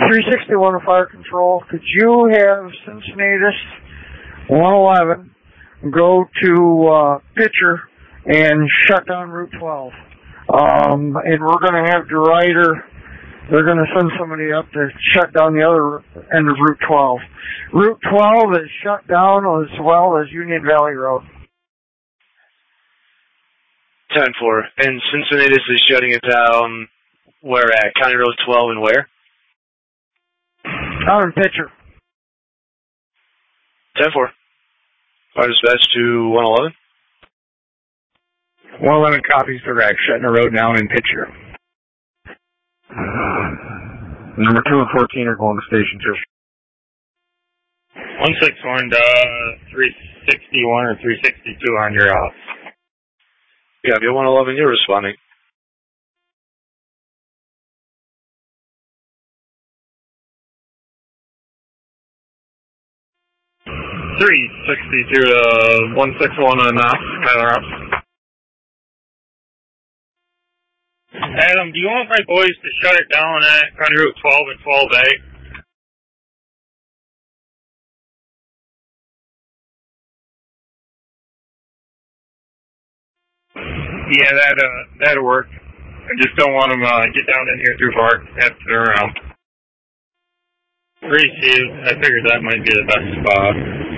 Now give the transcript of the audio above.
361 of Fire Control. Could you have Cincinnatus 111 go to Pitcher and shut down Route 12? And we're going to have DeRuyter. They're going to send somebody up to shut down the other end of Route 12. Route 12 is shut down as well as Union Valley Road. 10-4. And Cincinnatus is shutting it down where at? County Road 12 and where? Down in Pitcher. 10-4. Fire dispatch to 111. 111 copies direct, shutting the road down in Pitcher. Number 2 and 14 are going to Station 2. 161 361 or 362 on your off. Yeah, if you're 111, you're responding. .362 161 on off, Tyler up. Adam, do you want my boys to shut it down at County Route 12 and 12A? Yeah, that'll work. I just don't want them get down in here too far. Have to turn around. Appreciate it. I figured that might be the best spot.